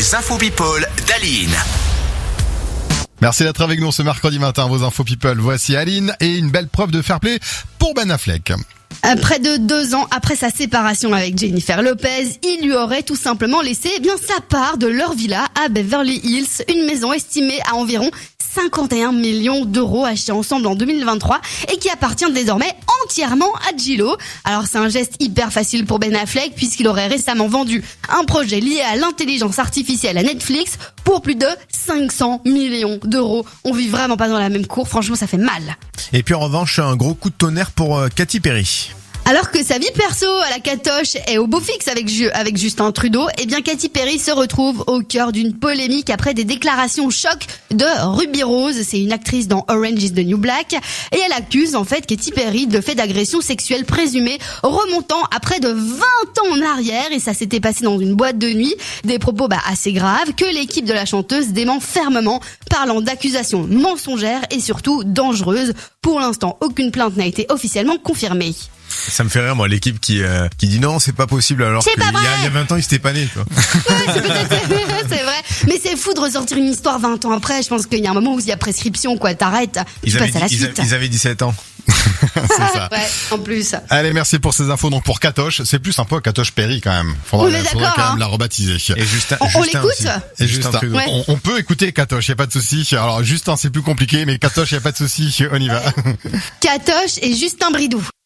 Les infos people d'Aline. Merci d'être avec nous ce mercredi matin, vos infos people. Voici Aline et une belle preuve de fair play pour Ben Affleck. Près de 2 ans après sa séparation avec Jennifer Lopez, il lui aurait tout simplement laissé sa part de leur villa à Beverly Hills, une maison estimée à environ 51 millions d'euros achetés ensemble en 2023 et qui appartient désormais entièrement à J.Lo. Alors c'est un geste hyper facile pour Ben Affleck puisqu'il aurait récemment vendu un projet lié à l'intelligence artificielle à Netflix pour plus de 500 millions d'euros. On vit vraiment pas dans la même cour, franchement ça fait mal. Et puis en revanche, un gros coup de tonnerre pour Katy Perry. Alors que sa vie perso à la catoche est au beau fixe avec Justin Trudeau, Katy Perry se retrouve au cœur d'une polémique après des déclarations choc de Ruby Rose. C'est une actrice dans Orange is the New Black et elle accuse Katy Perry de faits d'agression sexuelle présumés remontant à près de 20 ans en arrière et ça s'était passé dans une boîte de nuit. Des propos assez graves que l'équipe de la chanteuse dément fermement, parlant d'accusations mensongères et surtout dangereuses. Pour l'instant, aucune plainte n'a été officiellement confirmée. Ça me fait rire, moi, l'équipe qui dit non, c'est pas possible, alors qu'il y a 20 ans, ils s'étaient pas nés, quoi. Ouais, c'est vrai. Mais c'est fou de ressortir une histoire 20 ans après. Je pense qu'il y a un moment où il y a prescription, quoi. T'arrêtes. Tu passes à la suite. Ils avaient 17 ans. C'est ça. Ouais, en plus. Allez, merci pour ces infos. Donc pour Katoche, c'est plus un peu Katoche Perry quand même. Faudrait quand même la rebaptiser. Et Justin, on l'écoute aussi. Et Justin, ouais. on peut écouter Katoche, y a pas de souci. Alors Justin, c'est plus compliqué, mais Katoche, y a pas de souci. On y va. Katoche et Justin Bridou.